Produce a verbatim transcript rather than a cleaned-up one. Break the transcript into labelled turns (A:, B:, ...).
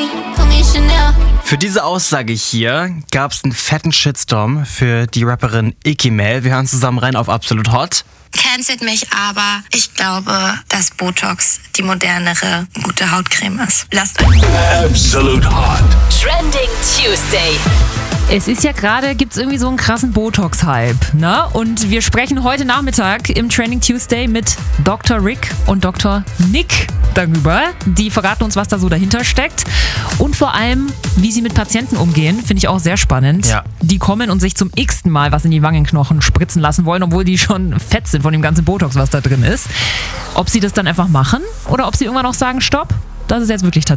A: Für diese Aussage hier gab es einen fetten Shitstorm für die Rapperin Icky Mel. Wir hören zusammen rein auf Absolut Hot.
B: Cancelt mich, aber ich glaube, dass Botox die modernere, gute Hautcreme ist. Lasst euch.
C: Absolut Hot.
D: Trending Tuesday.
E: Es ist ja gerade, gibt es irgendwie so einen krassen Botox-Hype, ne? Und wir sprechen heute Nachmittag im Trending Tuesday mit Doktor Rick und Doktor Nick darüber. Die verraten uns, was da so dahinter steckt. Und vor allem, wie sie mit Patienten umgehen, finde ich auch sehr spannend.
A: Ja.
E: Die kommen und sich zum x-ten Mal was in die Wangenknochen spritzen lassen wollen, obwohl die schon fett sind von dem ganzen Botox, was da drin ist. Ob sie das dann einfach machen oder ob sie irgendwann auch sagen, stopp, das ist jetzt wirklich tatsächlich